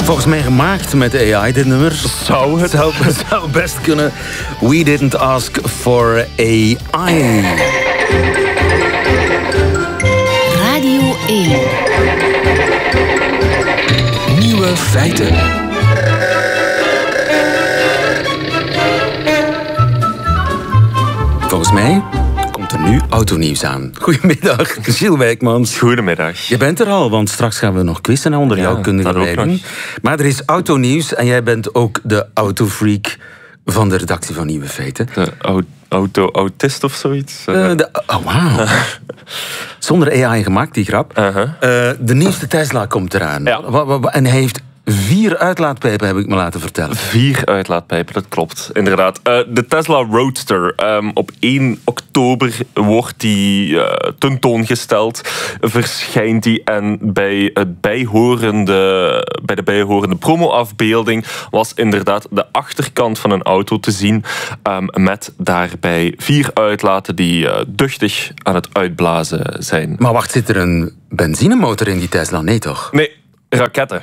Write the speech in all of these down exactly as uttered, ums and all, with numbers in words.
Volgens mij gemaakt met A I, dit nummer. Zou het? Zou, zou best kunnen. We didn't ask for A I. Radio één. Nieuwe feiten. Volgens mij komt er nu autonieuws aan. Goedemiddag, Gilles Wijkmans. Goedemiddag. Je bent er al, want straks gaan we nog quizzen onder Ja, jouw kundige dat ook leiding. nog. Maar er is autonieuws en jij bent ook de autofreak van de redactie van Nieuwe Feiten. De au- auto-autist of zoiets? Uh, de, oh, wauw. Zonder A I gemaakt, die grap. Uh-huh. Uh, de nieuwste Tesla komt eraan. Ja. Wa- wa- wa- En hij heeft vier uitlaatpijpen, heb ik me laten vertellen. Vier uitlaatpijpen, dat klopt, inderdaad. Uh, de Tesla Roadster. Um, op één oktober wordt die uh, tentoongesteld. Verschijnt die en bij, het bijhorende, bij de bijhorende promo-afbeelding was inderdaad de achterkant van een auto te zien. Um, met daarbij vier uitlaten die uh, duchtig aan het uitblazen zijn. Maar wacht, zit er een benzinemotor in die Tesla? Nee, toch? Nee, raketten.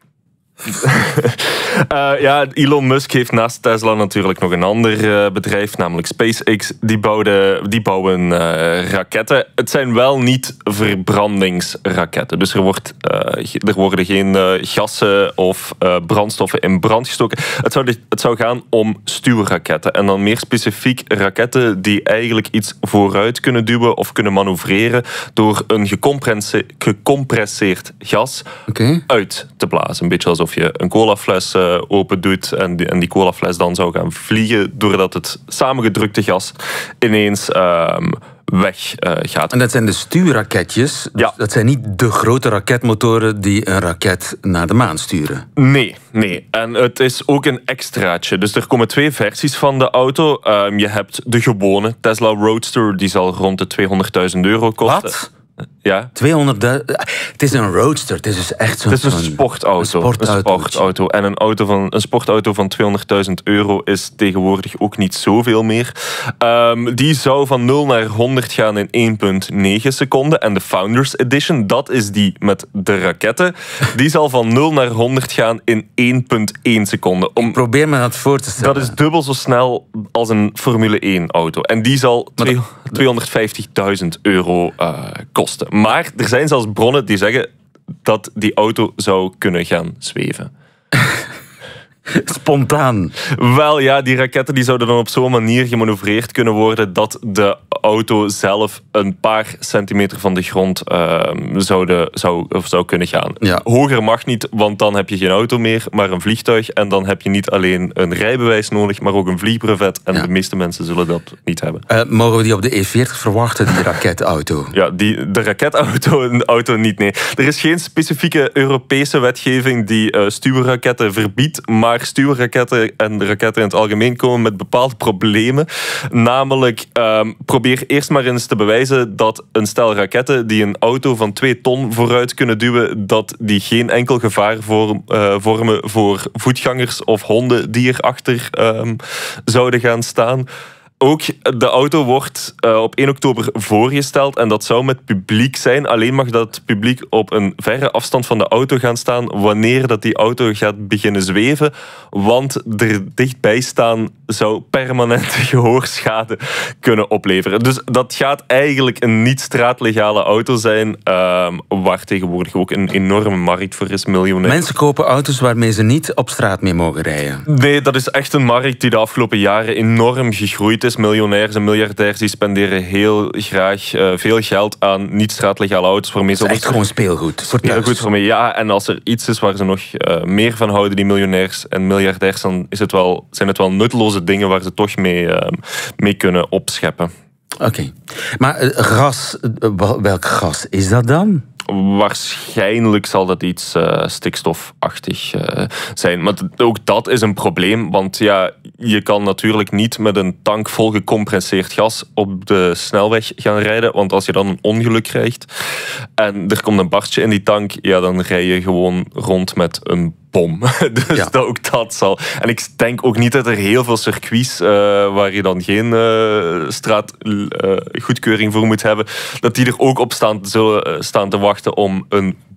uh, ja, Elon Musk heeft naast Tesla natuurlijk nog een ander uh, bedrijf, namelijk SpaceX. Die, bouwde, die bouwen uh, raketten. Het zijn wel niet verbrandingsraketten. Dus er, wordt, uh, er worden geen uh, gassen of uh, brandstoffen in brand gestoken. Het zou, de, het zou gaan om stuurraketten. En dan meer specifiek raketten die eigenlijk iets vooruit kunnen duwen of kunnen manoeuvreren door een gecompresse- gecompresseerd gas Oké. uit te blazen. Een beetje alsof je een colafles uh, open doet en die, en die colafles dan zou gaan vliegen doordat het samengedrukte gas ineens um, weg uh, gaat. En dat zijn de stuurraketjes. Dus Ja. dat zijn niet de grote raketmotoren die een raket naar de maan sturen. Nee, nee. En het is ook een extraatje. Dus er komen twee versies van de auto. Um, je hebt de gewone Tesla Roadster, die zal rond de tweehonderdduizend euro kosten. Wat? Ja. tweehonderdduizend. Het is een roadster. Het is dus echt zo'n... Het is een zo'n- sportauto. Een sportauto. Een sportauto. En een, auto van, een sportauto van tweehonderdduizend euro is tegenwoordig ook niet zoveel meer. Um, die zou van nul naar honderd gaan in één komma negen seconden. En de Founders Edition, dat is die met de raketten, die zal van nul naar honderd gaan in één komma één seconden. Om, Probeer me dat voor te stellen. dat is dubbel zo snel als een Formule één auto. En die zal twee- tweehonderdvijftigduizend euro uh, kosten. Maar er zijn zelfs bronnen die zeggen dat die auto zou kunnen gaan zweven. Spontaan. Wel ja, die raketten die zouden dan op zo'n manier gemanoeuvreerd kunnen worden dat de auto zelf een paar centimeter van de grond uh, zouden, zou, of zou kunnen gaan. Ja. Hoger mag niet, want dan heb je geen auto meer, maar een vliegtuig. En dan heb je niet alleen een rijbewijs nodig, maar ook een vliegbrevet. En Ja. de meeste mensen zullen dat niet hebben. Uh, mogen we die op de E veertig verwachten, die raketauto? Ja, die, de raketauto een auto niet, nee. Er is geen specifieke Europese wetgeving die uh, stuurraketten verbiedt, maar stuurraketten en de raketten in het algemeen komen met bepaalde problemen. Namelijk, um, probeer eerst maar eens te bewijzen dat een stel raketten die een auto van twee ton vooruit kunnen duwen, dat die geen enkel gevaar vorm, uh, vormen voor voetgangers of honden die erachter um, zouden gaan staan. Ook de auto wordt uh, op één oktober voorgesteld en dat zou met publiek zijn. Alleen mag dat publiek op een verre afstand van de auto gaan staan wanneer dat die auto gaat beginnen zweven. Want er dichtbij staan zou permanente gehoorschade kunnen opleveren. Dus dat gaat eigenlijk een niet-straatlegale auto zijn, uh, waar tegenwoordig ook een enorme markt voor is, miljonair. Mensen kopen auto's waarmee ze niet op straat mee mogen rijden. Nee, dat is echt een markt die de afgelopen jaren enorm gegroeid is. Miljonairs en miljardairs die spenderen heel graag uh, veel geld aan niet-straatlegale auto's. Waarmee Het is echt gewoon speelgoed. Voor thuis. Heel goed voor mij, ja. En als er iets is waar ze nog uh, meer van houden, die miljonairs en miljardairs, dan is het wel, zijn het wel nutteloze dingen waar ze toch mee, uh, mee kunnen opscheppen. Oké. Okay. Maar uh, gas, uh, welk gas is dat dan? Waarschijnlijk zal dat iets uh, stikstofachtig uh, zijn. Maar t- ook dat is een probleem, want ja, je kan natuurlijk niet met een tank vol gecompresseerd gas op de snelweg gaan rijden, want als je dan een ongeluk krijgt en er komt een barstje in die tank, ja, dan rij je gewoon rond met een bom. Dus Ja. dat, ook dat zal. En ik denk ook niet dat er heel veel circuits uh, waar je dan geen uh, straatgoedkeuring uh, voor moet hebben, dat die er ook op staan, zullen uh, staan te wachten om een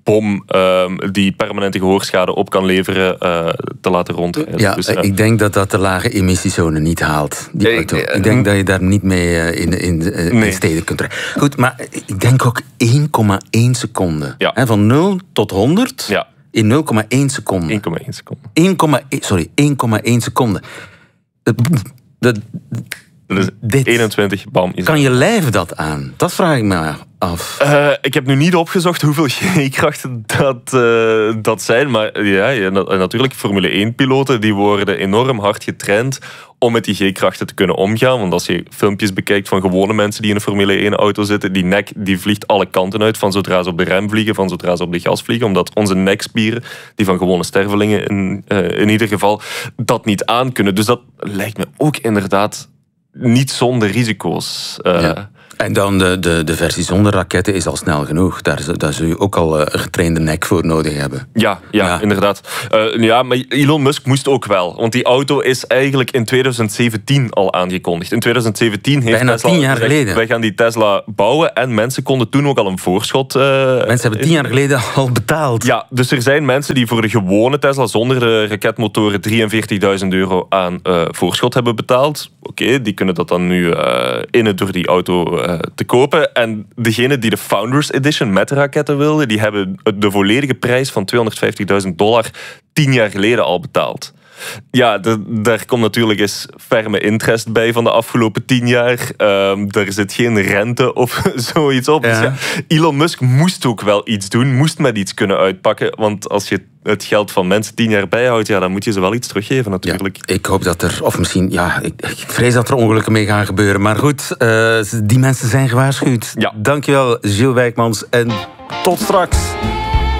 bom um, die permanente gehoorschade op kan leveren uh, te laten rondrijden. Ja, dus, uh, ik denk dat dat de lage emissiezone niet haalt. Die ik, auto. uh, ik denk dat je daar niet mee uh, in, in, uh, nee. in steden kunt rijden. Goed, maar ik denk ook één komma één seconde. Ja. He, van nul tot honderd ja. in nul komma één seconde. één komma één seconde. één komma één, sorry, één komma één seconde. Dat, dat, dat is dit. eenentwintig, bam. Kan je lijf dat aan? Dat vraag ik me af. Uh, ik heb nu niet opgezocht hoeveel G-krachten dat, uh, dat zijn. Maar ja, ja, natuurlijk, Formule één-piloten die worden enorm hard getraind om met die G-krachten te kunnen omgaan. Want als je filmpjes bekijkt van gewone mensen die in een Formule één-auto zitten, die nek die vliegt alle kanten uit, van zodra ze op de rem vliegen, van zodra ze op de gas vliegen. Omdat onze nekspieren, die van gewone stervelingen in, uh, in ieder geval, dat niet aankunnen. Dus dat lijkt me ook inderdaad niet zonder risico's. Uh, ja. En dan de, de, de versie zonder raketten is al snel genoeg. Daar, daar zul je ook al een getrainde nek voor nodig hebben. Ja, ja, ja. inderdaad. Uh, ja, maar Elon Musk moest ook wel. Want die auto is eigenlijk in twintig zeventien al aangekondigd. In twintig zeventien heeft Bijna Tesla tien jaar gezegd, geleden. wij gaan die Tesla bouwen. En mensen konden toen ook al een voorschot... Uh, mensen hebben tien jaar geleden al betaald. Ja, dus er zijn mensen die voor de gewone Tesla zonder de raketmotoren drieënveertigduizend euro aan uh, voorschot hebben betaald. Oké, okay, die kunnen dat dan nu uh, innen door die auto uh, te kopen. En degene die de Founders Edition met raketten wilden, die hebben de volledige prijs van tweehonderdvijftigduizend dollar tien jaar geleden al betaald. Ja, de, daar komt natuurlijk eens ferme interest bij van de afgelopen tien jaar. Um, daar zit geen rente of zoiets op. Ja. Dus ja, Elon Musk moest ook wel iets doen, moest met iets kunnen uitpakken. Want als je het geld van mensen tien jaar bijhoudt, ja, dan moet je ze wel iets teruggeven natuurlijk. Ja, ik hoop dat er, of misschien, ja, ik, ik vrees dat er ongelukken mee gaan gebeuren. Maar goed, uh, die mensen zijn gewaarschuwd. Ja. Dankjewel, Gilles Wijkmans. En tot straks.